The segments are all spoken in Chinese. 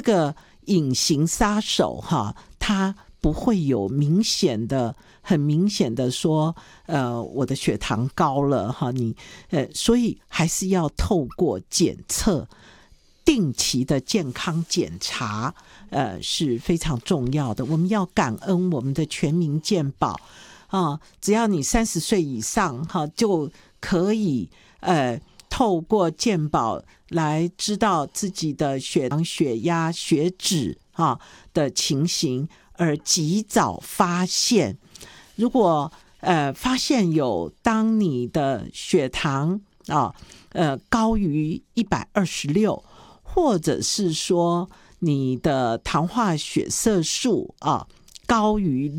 个隐形杀手哈，它不会有很明显的说我的血糖高了哈，所以还是要透过检测定期的健康检查是非常重要的。我们要感恩我们的全民健保只要你30岁以上就可以透过健保来知道自己的血糖、血压、血脂的情形，而及早发现。如果发现当你的血糖高于126，或者是说你的糖化血色素高于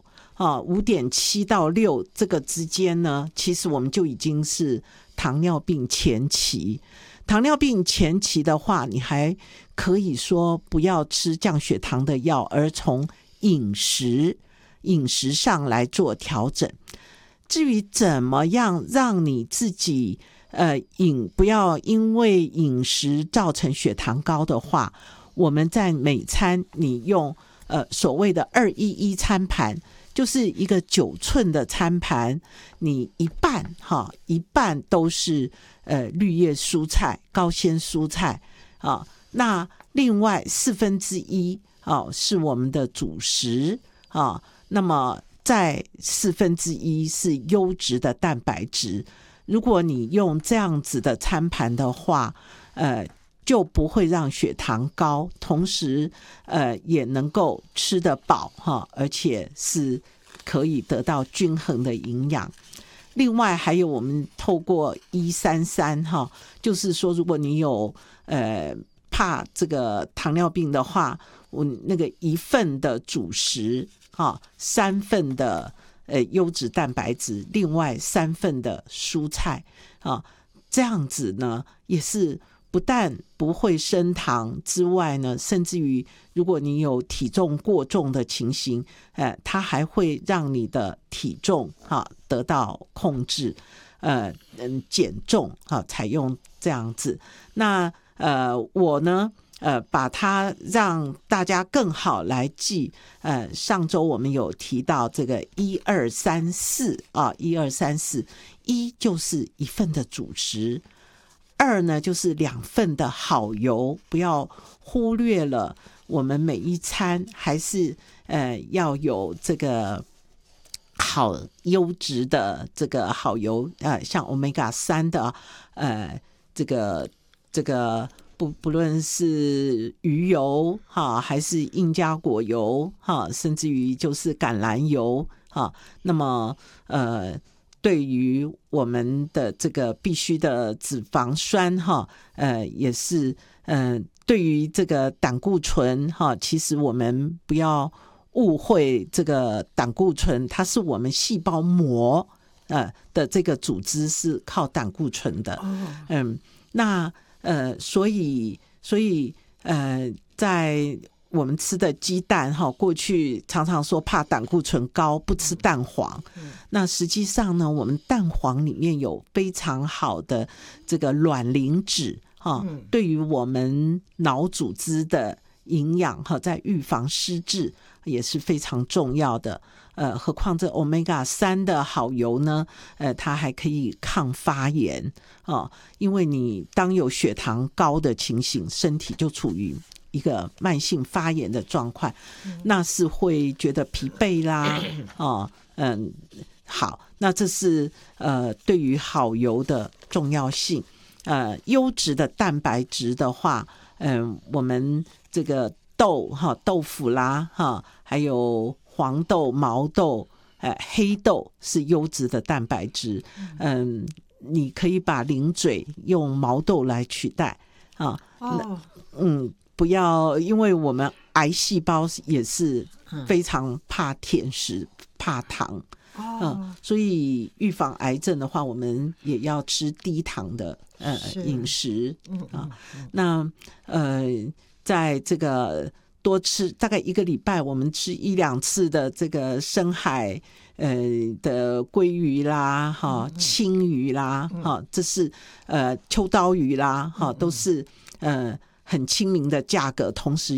6.7到6这个之间呢，其实我们就已经是糖尿病前期。糖尿病前期的话，你还可以说不要吃降血糖的药，而从饮食上来做调整。至于怎么样让你自己不要因为饮食造成血糖高的话，我们在每餐你用所谓的211餐盘，就是一个9寸的餐盘，你一半都是绿叶蔬菜、高纤蔬菜那另外1/4是我们的主食那么再1/4是优质的蛋白质。如果你用这样子的餐盘的话就不会让血糖高，同时也能够吃得饱而且是可以得到均衡的营养。另外还有我们透过133就是说如果你有怕这个糖尿病的话，我那个1份的主食3份的优质蛋白质，另外3份的蔬菜这样子呢也是不但不会升糖之外呢，甚至于如果你有体重过重的情形它还会让你的体重得到控制减重采用这样子。那我呢把它让大家更好来记上周我们有提到这个1234 1234，一就是1份的主食，2呢就是2份的好油，不要忽略了我们每一餐还是要有这个好优质的这个好油像 Omega-3 的这个不论是鱼油还是印加果油甚至于就是橄榄油那么对于我们的这个必须的脂肪酸也是对于这个胆固醇其实我们不要误会，这个胆固醇它是我们细胞膜的这个组织是靠胆固醇的那所以在我们吃的鸡蛋过去常常说怕胆固醇高不吃蛋黄那实际上呢我们蛋黄里面有非常好的这个卵磷脂对于我们脑组织的营养在预防失智也是非常重要的何况这 Omega-3 的好油呢它还可以抗发炎因为你当有血糖高的情形，身体就处于一个慢性发炎的状况那是会觉得疲惫啦好，那这是对于好油的重要性优质的蛋白质的话我们这个豆腐啦还有黄豆、毛豆黑豆是优质的蛋白质你可以把零嘴用毛豆来取代不要，因为我们癌细胞也是非常怕甜食怕糖所以预防癌症的话我们也要吃低糖的饮食那在这个多吃大概1个礼拜我们吃1-2次的这个深海的鲑鱼啦青鱼啦这是秋刀鱼啦都是很亲民的价格，同时